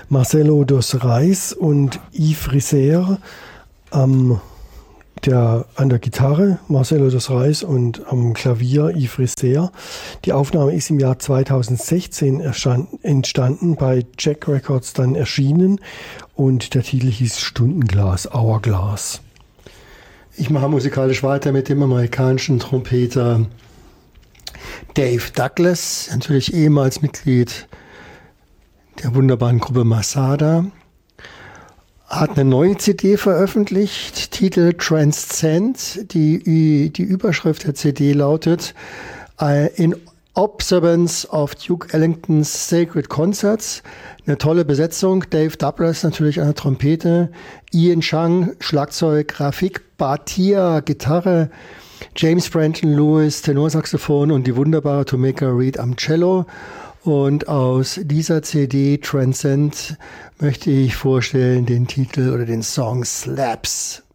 Marcelo dos Reis und Yves Risser an der Gitarre, Marcelo dos Reis, und am Klavier Yves Risser. Die Aufnahme ist im Jahr 2016 entstanden, bei Jack Records dann erschienen, und der Titel hieß Stundenglas, Hourglass. Ich mache musikalisch weiter mit dem amerikanischen Trompeter Dave Douglas, natürlich ehemals Mitglied der wunderbaren Gruppe Masada. Hat eine neue CD veröffentlicht, Titel Transcend. Die Überschrift der CD lautet In Observance of Duke Ellingtons Sacred Concerts. Eine tolle Besetzung. Dave Douglas natürlich an der Trompete, Ian Chang Schlagzeug, Grafik, Bhatia Gitarre, James Brenton Lewis Tenorsaxophon und die wunderbare Tomeka Reed am Cello. Und aus dieser CD Transcend möchte ich vorstellen den Titel oder den Song Slaps.